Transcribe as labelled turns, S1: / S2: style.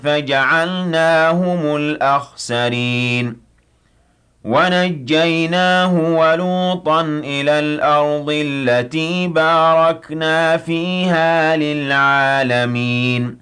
S1: فجعلناهم الأخسرين ونجيناه ولوطا إلى الأرض التي باركنا فيها للعالمين